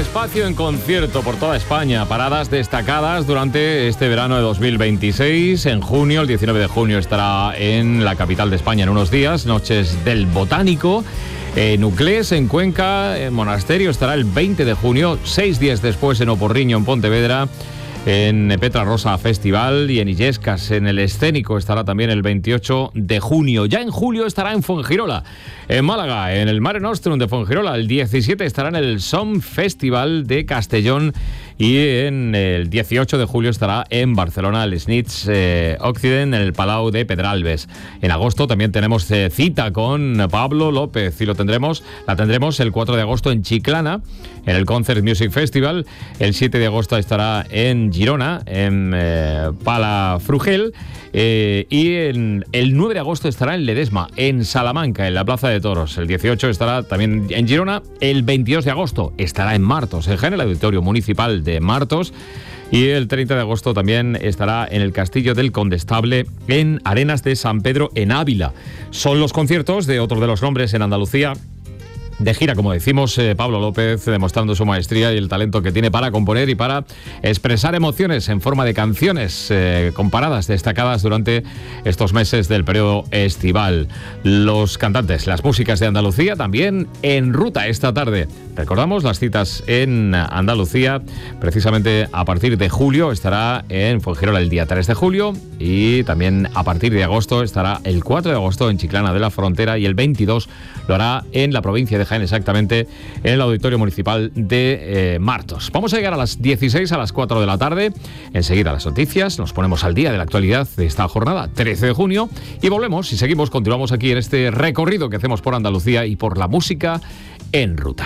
espacio en concierto por toda España. Paradas destacadas durante este verano de 2026. En junio, el 19 de junio, estará en la capital de España en unos días. Noches del Botánico. En Uclés, en Cuenca, en Monasterio, estará el 20 de junio. 6 días después en Oporriño, en Pontevedra. En Petra Rosa Festival y en Illescas, en el Escénico, estará también el 28 de junio. Ya en julio estará en Fuengirola, en Málaga, en el Mare Nostrum de Fuengirola. El 17 estará en el Som Festival de Castellón y en el 18 de julio estará en Barcelona, el Snitz Occident, en el Palau de Pedralbes. En agosto también tenemos cita con Pablo López y la tendremos el 4 de agosto en Chiclana, en el Concert Music Festival. El 7 de agosto estará en Girona, en Palafrugell, y el 9 de agosto estará en Ledesma, en Salamanca, en la Plaza de Toros. El 18 estará también en Girona. El 22 de agosto estará en Martos, en el Auditorio Municipal de Martos. Y el 30 de agosto también estará en el Castillo del Condestable, en Arenas de San Pedro, en Ávila. Son los conciertos de otros de los nombres en Andalucía de gira, como decimos, Pablo López, demostrando su maestría y el talento que tiene para componer y para expresar emociones en forma de canciones con paradas destacadas durante estos meses del periodo estival. Los cantantes, las músicas de Andalucía también en ruta esta tarde. Recordamos las citas en Andalucía, precisamente a partir de julio estará en Fuengirola el día 3 de julio y también a partir de agosto estará el 4 de agosto en Chiclana de la Frontera y el 22 lo hará en la provincia de Jaén, exactamente en el Auditorio Municipal de Martos. Vamos a llegar a las 16, a las 4 de la tarde. Enseguida las noticias, nos ponemos al día de la actualidad de esta jornada, 13 de junio, y volvemos y continuamos aquí en este recorrido que hacemos por Andalucía y por la música en ruta.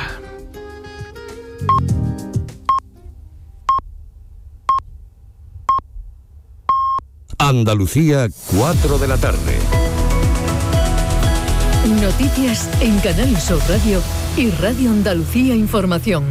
Andalucía, 4 de la tarde. Noticias en Canal Sur Radio y Radio Andalucía Información.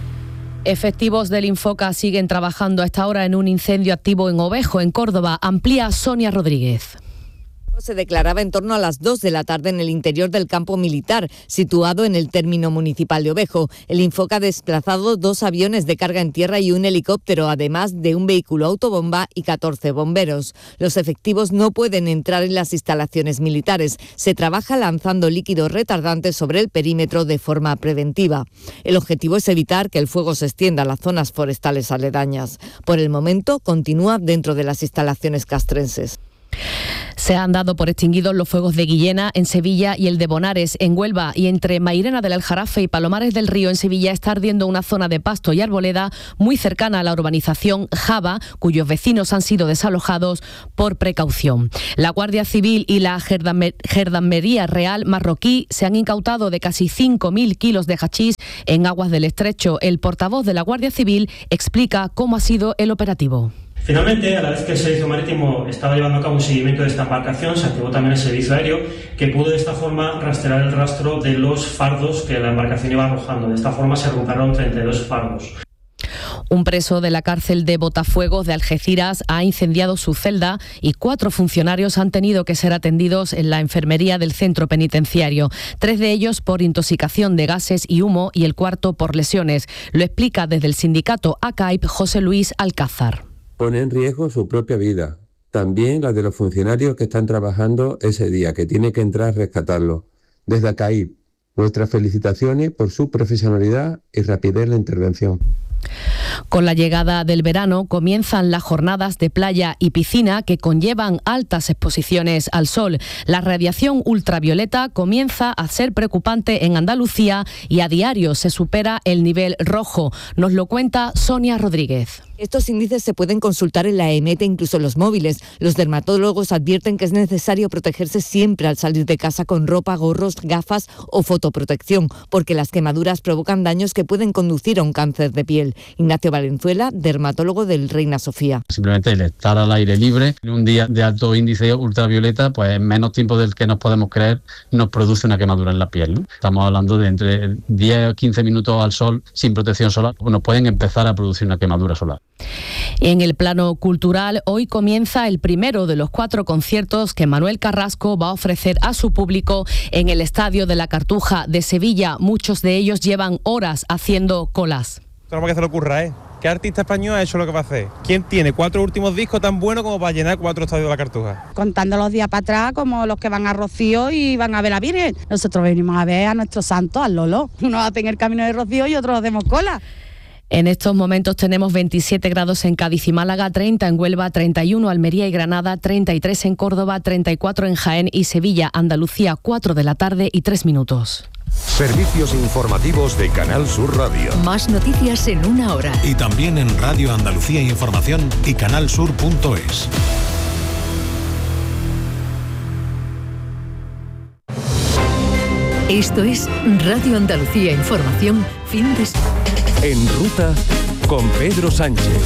Efectivos del Infoca siguen trabajando a esta hora en un incendio activo en Ovejo, en Córdoba. Amplía Sonia Rodríguez. Se declaraba en torno a las 2 de la tarde en el interior del campo militar, situado en el término municipal de Ovejo. El Infoca ha desplazado 2 aviones de carga en tierra y un helicóptero, además de un vehículo autobomba y 14 bomberos. Los efectivos no pueden entrar en las instalaciones militares. Se trabaja lanzando líquidos retardantes sobre el perímetro de forma preventiva. El objetivo es evitar que el fuego se extienda a las zonas forestales aledañas. Por el momento, continúa dentro de las instalaciones castrenses. Se han dado por extinguidos los fuegos de Guillena en Sevilla y el de Bonares en Huelva, y entre Mairena del Aljarafe y Palomares del Río en Sevilla está ardiendo una zona de pasto y arboleda muy cercana a la urbanización Java, cuyos vecinos han sido desalojados por precaución. La Guardia Civil y la Gendarmería Real marroquí se han incautado de casi 5.000 kilos de hachís en aguas del Estrecho. El portavoz de la Guardia Civil explica cómo ha sido el operativo. Finalmente, a la vez que el Servicio Marítimo estaba llevando a cabo un seguimiento de esta embarcación, se activó también el Servicio Aéreo, que pudo de esta forma rastrear el rastro de los fardos que la embarcación iba arrojando. De esta forma se recuperaron 32 fardos. Un preso de la cárcel de Botafuegos de Algeciras ha incendiado su celda y 4 funcionarios han tenido que ser atendidos en la enfermería del centro penitenciario. 3 de ellos por intoxicación de gases y humo y el 4º por lesiones. Lo explica desde el sindicato ACAIP José Luis Alcázar. Pone en riesgo su propia vida, también la de los funcionarios que están trabajando ese día, que tiene que entrar a rescatarlo. Desde ACAIP, nuestras felicitaciones por su profesionalidad y rapidez en la intervención. Con la llegada del verano comienzan las jornadas de playa y piscina que conllevan altas exposiciones al sol. La radiación ultravioleta comienza a ser preocupante en Andalucía y a diario se supera el nivel rojo. Nos lo cuenta Sonia Rodríguez. Estos índices se pueden consultar en la EMET e incluso en los móviles. Los dermatólogos advierten que es necesario protegerse siempre al salir de casa con ropa, gorros, gafas o fotoprotección, porque las quemaduras provocan daños que pueden conducir a un cáncer de piel. Ignacio Valenzuela, dermatólogo del Reina Sofía. Simplemente el estar al aire libre en un día de alto índice ultravioleta, pues en menos tiempo del que nos podemos creer, nos produce una quemadura en la piel, ¿no? Estamos hablando de entre 10 o 15 minutos al sol sin protección solar, nos pueden empezar a producir una quemadura solar. En el plano cultural, hoy comienza el primero de los 4 conciertos que Manuel Carrasco va a ofrecer a su público en el Estadio de la Cartuja de Sevilla. Muchos de ellos llevan horas haciendo colas. Para que se le ocurra, ¿eh? ¿Qué artista español ha hecho lo que va a hacer? ¿Quién tiene 4 últimos discos tan buenos como para llenar 4 estadios de la Cartuja? Contando los días para atrás como los que van a Rocío y van a ver a Virgen. Nosotros venimos a ver a nuestro santo, al Lolo. Unos hacen el camino de Rocío y otros hacemos cola. En estos momentos tenemos 27 grados en Cádiz y Málaga, 30 en Huelva, 31 Almería y Granada, 33 en Córdoba, 34 en Jaén y Sevilla, Andalucía, 4 de la tarde y 3 minutos. Servicios informativos de Canal Sur Radio. Más noticias en una hora. Y también en Radio Andalucía Información y canalsur.es. Esto es Radio Andalucía Información, fin de semana. En ruta con Pedro Sánchez.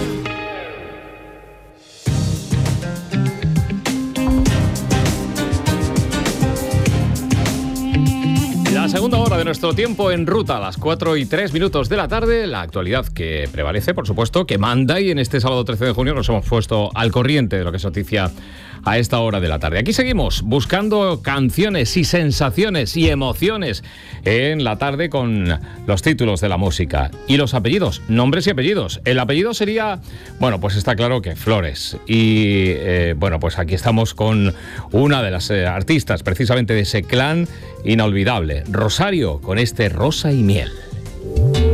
La segunda hora de nuestro tiempo en ruta, a las 4:03 de la tarde, la actualidad que prevalece, por supuesto, que manda, y en este sábado 13 de junio nos hemos puesto al corriente de lo que es noticia a esta hora de la tarde. Aquí seguimos buscando canciones y sensaciones y emociones en la tarde con los títulos de la música y los apellidos, nombres y apellidos. El apellido sería, bueno, pues está claro que Flores. Y bueno, pues aquí estamos con una de las artistas precisamente de ese clan inolvidable, Rosario, con este Rosa y Miel.